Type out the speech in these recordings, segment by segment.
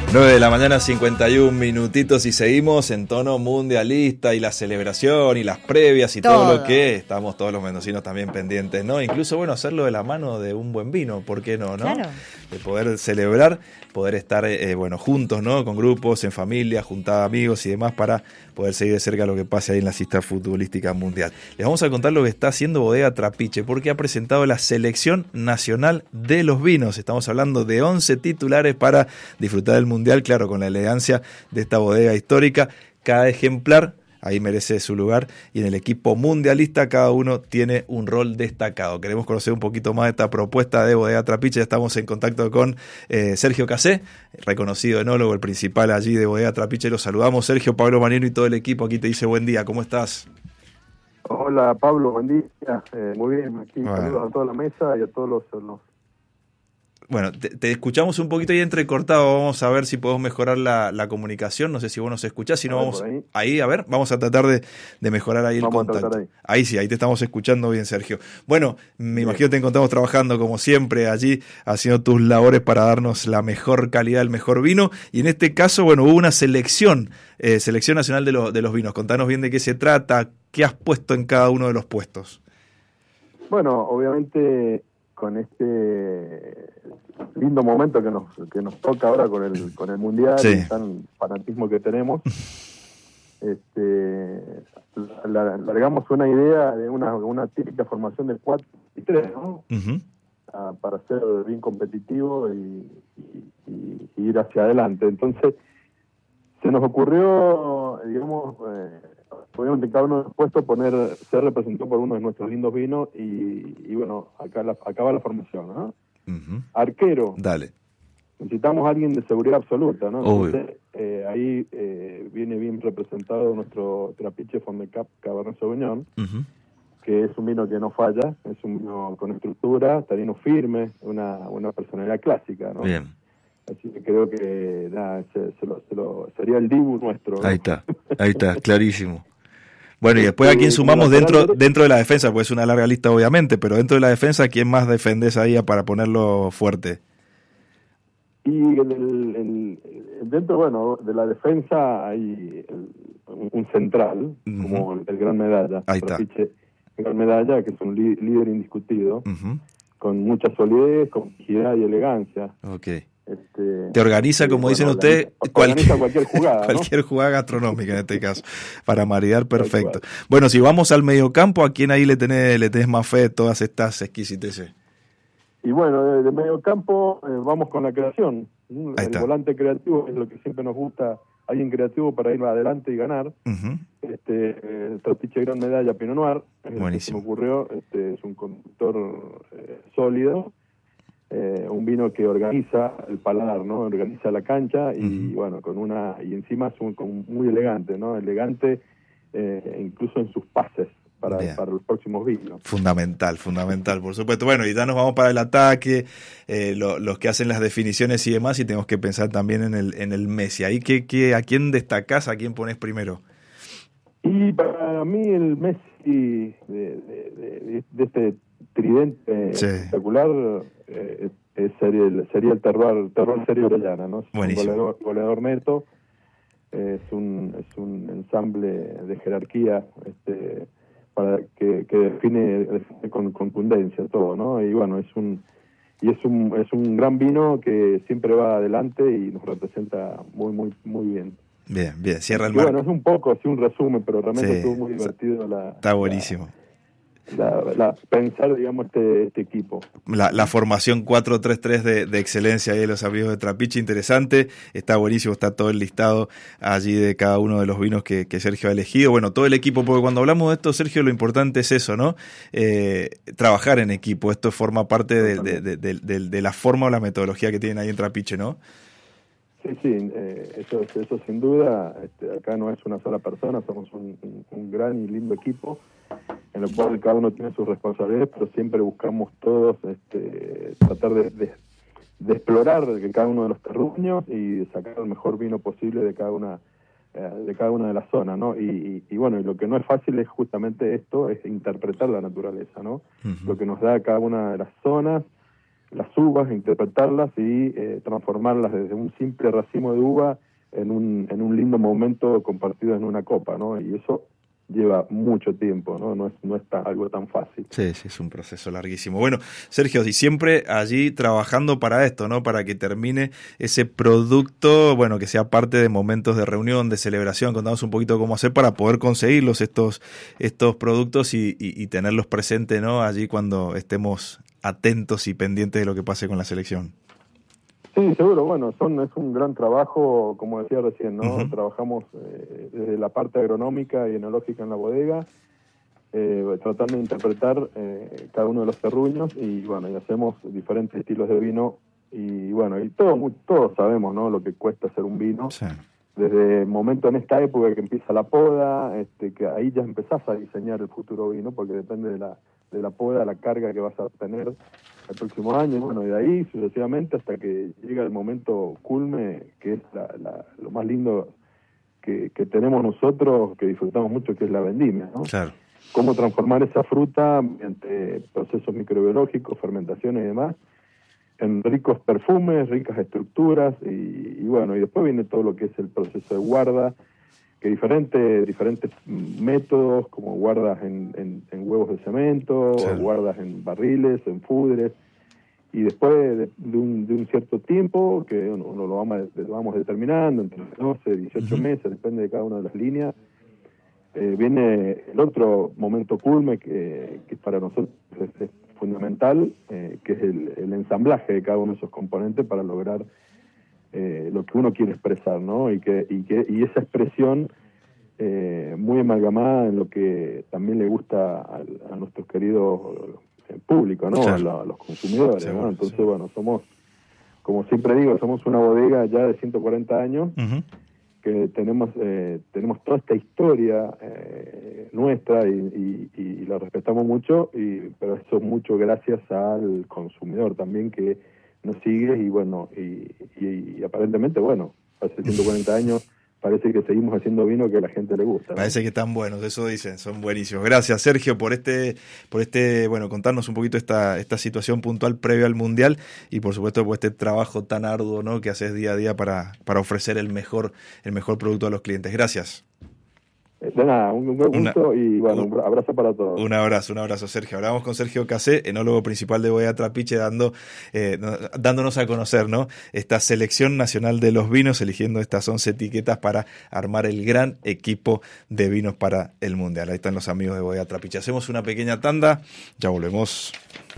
9 de la mañana, 51 minutitos y seguimos en tono mundialista y la celebración y las previas y todo lo que estamos todos los mendocinos también pendientes, ¿no? Incluso, bueno, hacerlo de la mano de un buen vino, ¿por qué no, no? Claro. De poder celebrar, poder estar, bueno, juntos, ¿no? Con grupos, en familia, juntar amigos y demás para poder seguir de cerca lo que pase ahí en la cita futbolística mundial. Les vamos a contar lo que está haciendo Bodega Trapiche, porque ha presentado la Selección Nacional de los Vinos. Estamos hablando de 11 titulares para disfrutar del mundial, claro, con la elegancia de esta bodega histórica. Cada ejemplar ahí merece su lugar, y en el equipo mundialista cada uno tiene un rol destacado. Queremos conocer un poquito más de esta propuesta de Bodega Trapiche. Ya estamos en contacto con Sergio Casé, reconocido enólogo, el principal allí de Bodega Trapiche. Los saludamos, Sergio, Pablo Manino y todo el equipo aquí te dice buen día. ¿Cómo estás? Hola Pablo, buen día. Muy bien, aquí saludos a toda la mesa y a todos los... Bueno, te escuchamos un poquito ahí entrecortado. Vamos a ver si podemos mejorar la comunicación. No sé si vos nos escuchás, si no vamos ahí, a ver, vamos a tratar de mejorar ahí el contacto. Ahí sí, ahí te estamos escuchando bien, Sergio. Bueno, me imagino que te encontramos trabajando como siempre allí, haciendo tus labores para darnos la mejor calidad, el mejor vino. Y en este caso, bueno, hubo una selección nacional de los vinos. Contanos bien de qué se trata, qué has puesto en cada uno de los puestos. Bueno, obviamente con este lindo momento que nos toca ahora con el mundial, sí, y tan fanatismo que tenemos, largamos una idea de una típica formación de 4 y 3, ¿no? Uh-huh. Para ser bien competitivo y ir hacia adelante. Entonces se nos ocurrió, digamos, obviamente cada uno de los puestos ser representado por uno de nuestros lindos vinos y bueno, acaba la formación, ¿no? Uh-huh. Arquero. Dale. Necesitamos a alguien de seguridad absoluta, ¿no? Entonces, ahí viene bien representado nuestro Trapiche Fondecap Cabernet Sauvignon, uh-huh, que es un vino que no falla, es un vino con estructura, tanino firme, una personalidad clásica, ¿no? Bien. Así que creo que sería el Dibu nuestro, ¿no? Ahí está, clarísimo. Bueno, y después a quién sumamos dentro de la defensa, pues es una larga lista obviamente, pero dentro de la defensa, ¿quién más defendés ahí para ponerlo fuerte? Y dentro, bueno, de la defensa hay un central, uh-huh, como el Gran Medalla. Ahí está. Gran Medalla, que es un líder indiscutido, uh-huh, con mucha solidez, complejidad y elegancia. Okay. Te organiza, como dicen ustedes, cualquier jugada, cualquier jugada gastronómica en este caso, para maridar perfecto. Bueno, si vamos al mediocampo, ¿a quién ahí le tenés más fe de todas estas exquisiteces? Y bueno, de mediocampo vamos con la creación. El volante creativo es lo que siempre nos gusta, alguien creativo para ir adelante y ganar. Uh-huh. Trapiche Gran Medalla Pinot Noir, buenísimo. Se me ocurrió, es un conductor sólido. Un vino que organiza el paladar, ¿no? Organiza la cancha y, uh-huh, bueno, y encima es muy elegante, ¿no? Elegante incluso en sus pases para los próximos vinos. Fundamental, por supuesto. Bueno, y ya nos vamos para el ataque, los que hacen las definiciones y demás, y tenemos que pensar también en el Messi. Ahí ¿a quién destacás, a quién pones primero? Y para mí el Messi de este tridente espectacular sería el terror serio Orellana, ¿no? Es un goleador neto, es un ensamble de jerarquía para que define con contundencia todo, ¿no? Y bueno, es un gran vino que siempre va adelante y nos representa muy muy muy bien. Bien, cierra el marco. Bueno, es un poco así un resumen, pero realmente estuvo muy divertido. Está buenísimo. Pensar, digamos, este equipo. La formación 4-3-3 de excelencia ahí de los amigos de Trapiche, interesante, está buenísimo, está todo el listado allí de cada uno de los vinos que Sergio ha elegido. Bueno, todo el equipo, porque cuando hablamos de esto, Sergio, lo importante es eso, ¿no? Trabajar en equipo, esto forma parte de la forma o la metodología que tienen ahí en Trapiche, ¿no? Sí, eso sin duda. Acá no es una sola persona, somos un gran y lindo equipo, en el cual cada uno tiene sus responsabilidades, pero siempre buscamos todos tratar de explorar cada uno de los terruños y sacar el mejor vino posible de cada una de las zonas, ¿no? Y bueno, y lo que no es fácil es justamente esto, es interpretar la naturaleza, ¿no? Uh-huh. Lo que nos da cada una de las zonas, las uvas, interpretarlas y transformarlas desde un simple racimo de uva en un lindo momento compartido en una copa, ¿no? Y eso lleva mucho tiempo, ¿no? No es algo tan fácil. Sí, es un proceso larguísimo. Bueno, Sergio, y siempre allí trabajando para esto, ¿no? Para que termine ese producto, bueno, que sea parte de momentos de reunión, de celebración. Contamos un poquito cómo hacer para poder conseguirlos estos productos y tenerlos presentes, ¿no? Allí cuando estemos atentos y pendientes de lo que pase con la selección. Sí, seguro. Bueno, es un gran trabajo, como decía recién, ¿no? Uh-huh. Trabajamos desde la parte agronómica y enológica en la bodega, tratando de interpretar cada uno de los terruños y bueno, y hacemos diferentes estilos de vino y bueno, y todos sabemos, ¿no? Lo que cuesta hacer un vino. Sí. Desde el momento en esta época que empieza la poda, que ahí ya empezás a diseñar el futuro vino, porque depende de la poda, la carga que vas a tener el próximo año, y bueno, y de ahí sucesivamente hasta que llega el momento culme, que es lo más lindo que tenemos nosotros, que disfrutamos mucho, que es la vendimia, ¿no? Claro. Cómo transformar esa fruta mediante procesos microbiológicos, fermentaciones y demás, en ricos perfumes, ricas estructuras, y bueno, y después viene todo lo que es el proceso de guarda, que diferentes métodos, como guardas en huevos de cemento, sí, o guardas en barriles, en fudres, y después de un cierto tiempo, que uno lo vamos determinando, entre 12, 18 uh-huh. meses, depende de cada una de las líneas, viene el otro momento culme que para nosotros es fundamental, que es el ensamblaje de cada uno de esos componentes para lograr lo que uno quiere expresar, ¿no? Y esa expresión muy amalgamada en lo que también le gusta a nuestros queridos públicos, ¿no? Claro. A los consumidores, Seguro, ¿no? Entonces, sí. bueno, somos, como siempre digo, somos una bodega ya de 140 años, uh-huh, que tenemos toda esta historia nuestra y la respetamos mucho, pero eso es mucho gracias al consumidor también, que nos sigue y bueno, y aparentemente, bueno, hace 140 años parece que seguimos haciendo vino que a la gente le gusta, ¿no? Parece que están buenos, eso dicen, son buenísimos. Gracias, Sergio, por bueno, contarnos un poquito esta situación puntual previa al Mundial y por supuesto por este trabajo tan arduo, ¿no? Que haces día a día para ofrecer el mejor producto a los clientes. Gracias. De nada, un gusto y bueno, un abrazo para todos. Un abrazo, Sergio. Hablamos con Sergio Casé, enólogo principal de Bodega Trapiche, dándonos a conocer, ¿no? Esta selección nacional de los vinos, eligiendo estas 11 etiquetas para armar el gran equipo de vinos para el Mundial. Ahí están los amigos de Bodega Trapiche. Hacemos una pequeña tanda, ya volvemos.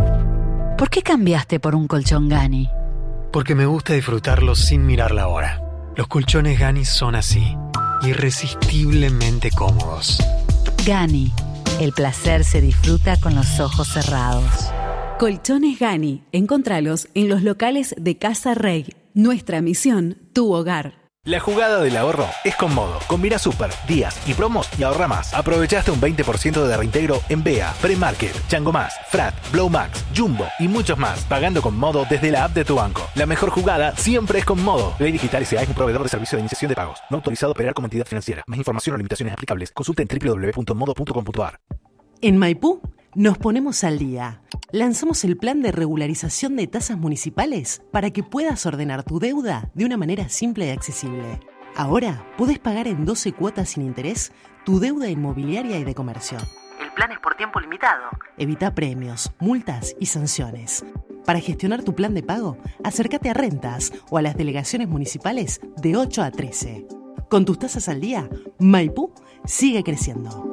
¿Por qué cambiaste por un colchón Gani? Porque me gusta disfrutarlo sin mirar la hora. Los colchones Gani son así, irresistiblemente cómodos. Gani, el placer se disfruta con los ojos cerrados. Colchones Gani, encontralos en los locales de Casa Rey. Nuestra misión, tu hogar. La jugada del ahorro es con Modo. Combina super, días y promos y ahorra más. Aprovechaste un 20% de reintegro en Bea, Premarket, Chango Más, Frat, Blow Max, Jumbo y muchos más. Pagando con Modo desde la app de tu banco. La mejor jugada siempre es con Modo. Ley Digital S.A. es un proveedor de servicio de iniciación de pagos. No autorizado a operar como entidad financiera. Más información o limitaciones aplicables. Consulta en www.modo.com.ar. En Maipú nos ponemos al día. Lanzamos el plan de regularización de tasas municipales para que puedas ordenar tu deuda de una manera simple y accesible. Ahora podés pagar en 12 cuotas sin interés tu deuda inmobiliaria y de comercio. El plan es por tiempo limitado. Evita premios, multas y sanciones. Para gestionar tu plan de pago, acércate a Rentas o a las delegaciones municipales de 8 a 13. Con tus tasas al día, Maipú sigue creciendo.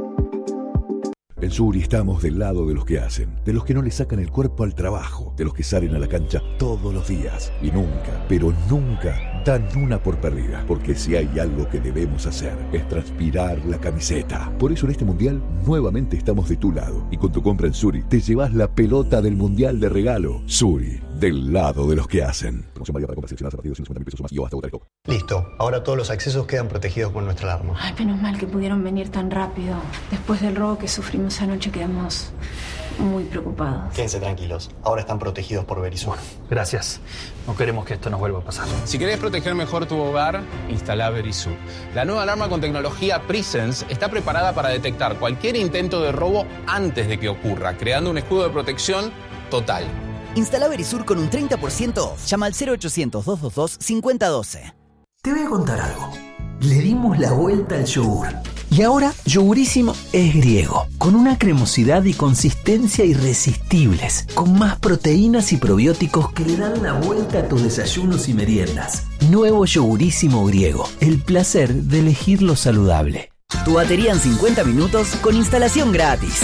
En Suri estamos del lado de los que hacen, de los que no le sacan el cuerpo al trabajo, de los que salen a la cancha todos los días y nunca, pero nunca dan una por perdida, porque si hay algo que debemos hacer es transpirar la camiseta. Por eso en este Mundial nuevamente estamos de tu lado y con tu compra en Suri te llevas la pelota del Mundial de regalo. Suri, del lado de los que hacen. Promoción válida para compras seleccionadas a partir de 250.000 pesos o más y o hasta votar el top. Listo, ahora todos los accesos quedan protegidos con nuestra alarma. Ay, menos mal que pudieron venir tan rápido. Después del robo que sufrimos anoche quedamos muy preocupados. Quédense tranquilos, ahora están protegidos por Verisur. Gracias. No queremos que esto nos vuelva a pasar. Si querés proteger mejor tu hogar, instala Verisur. La nueva alarma con tecnología Presence está preparada para detectar cualquier intento de robo antes de que ocurra, creando un escudo de protección total. Instala Verisur con un 30% off. Llama al 0800-222-5012. Te voy a contar algo. Le dimos la vuelta al yogur. Y ahora, Yogurísimo es griego, con una cremosidad y consistencia irresistibles, con más proteínas y probióticos que le dan la vuelta a tus desayunos y meriendas. Nuevo Yogurísimo griego, el placer de elegir lo saludable. Tu batería en 50 minutos con instalación gratis.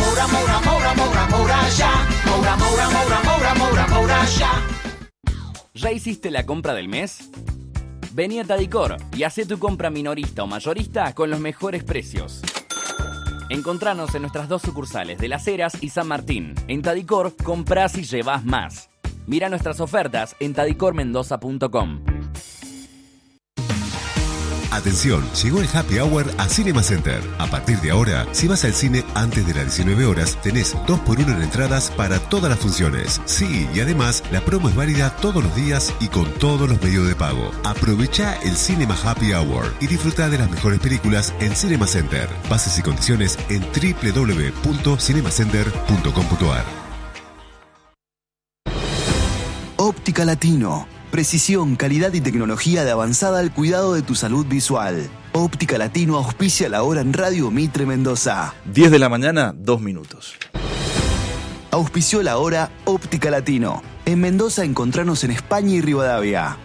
¿Ya hiciste la compra del mes? Vení a Tadicor y hacé tu compra minorista o mayorista con los mejores precios. Encontranos en nuestras 2 sucursales de Las Heras y San Martín. En Tadicor, comprás y llevás más. Mira nuestras ofertas en tadicormendoza.com. Atención, llegó el Happy Hour a Cinema Center. A partir de ahora, si vas al cine antes de las 19 horas, tenés 2x1 en entradas para todas las funciones. Sí, y además, la promo es válida todos los días y con todos los medios de pago. Aprovecha el Cinema Happy Hour y disfruta de las mejores películas en Cinema Center. Bases y condiciones en www.cinemacenter.com.ar. Óptica Latino. Precisión, calidad y tecnología de avanzada al cuidado de tu salud visual. Óptica Latino auspicia la hora en Radio Mitre Mendoza. 10 de la mañana, 2 minutos. Auspició la hora Óptica Latino. En Mendoza encontranos en España y Rivadavia.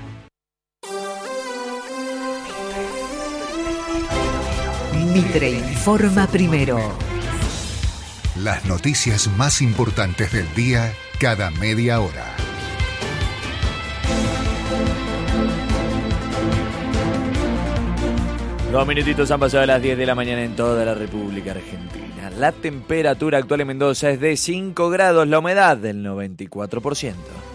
Mitre informa primero. Las noticias más importantes del día cada media hora. Dos minutitos han pasado a las 10 de la mañana en toda la República Argentina. La temperatura actual en Mendoza es de 5 grados, la humedad del 94%.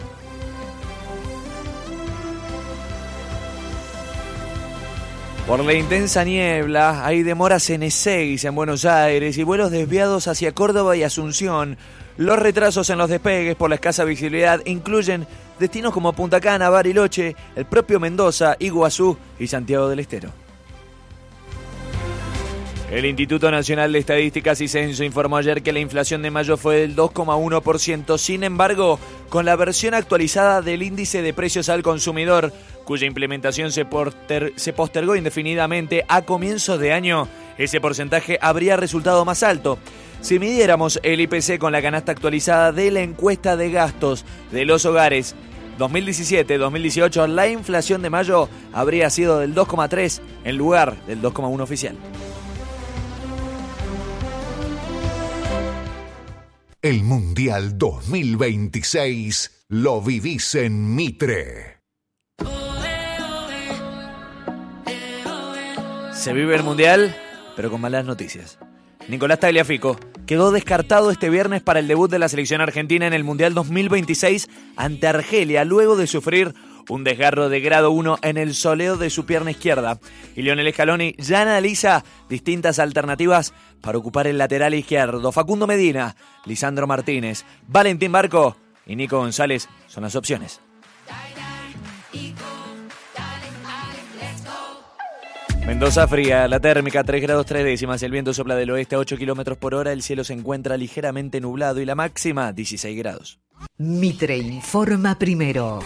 Por la intensa niebla, hay demoras en Ezeiza, en Buenos Aires, y vuelos desviados hacia Córdoba y Asunción. Los retrasos en los despegues por la escasa visibilidad incluyen destinos como Punta Cana, Bariloche, el propio Mendoza, Iguazú y Santiago del Estero. El Instituto Nacional de Estadísticas y Censo informó ayer que la inflación de mayo fue del 2,1%. Sin embargo, con la versión actualizada del índice de precios al consumidor, cuya implementación se postergó indefinidamente a comienzos de año, ese porcentaje habría resultado más alto. Si midiéramos el IPC con la canasta actualizada de la encuesta de gastos de los hogares 2017-2018, la inflación de mayo habría sido del 2,3% en lugar del 2,1% oficial. El Mundial 2026 lo vivís en Mitre. Se vive el Mundial, pero con malas noticias. Nicolás Tagliafico quedó descartado este viernes para el debut de la selección argentina en el Mundial 2026 ante Argelia, luego de sufrir un desgarro de grado 1 en el soleo de su pierna izquierda. Y Lionel Scaloni ya analiza distintas alternativas para ocupar el lateral izquierdo. Facundo Medina, Lisandro Martínez, Valentín Barco y Nico González son las opciones. Mendoza fría, la térmica 3 grados 3 décimas, el viento sopla del oeste a 8 kilómetros por hora, el cielo se encuentra ligeramente nublado y la máxima 16 grados. Mitre informa primero.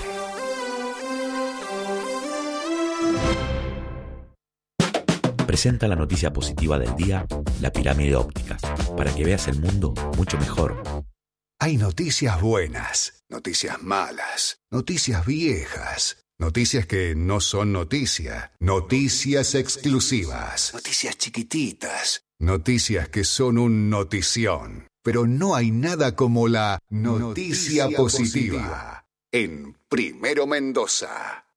Presenta la noticia positiva del día, la pirámide óptica, para que veas el mundo mucho mejor. Hay noticias buenas, noticias malas, noticias viejas, noticias que no son noticia, noticias exclusivas, noticias chiquititas, noticias que son un notición. Pero no hay nada como la noticia positiva en Primero Mendoza.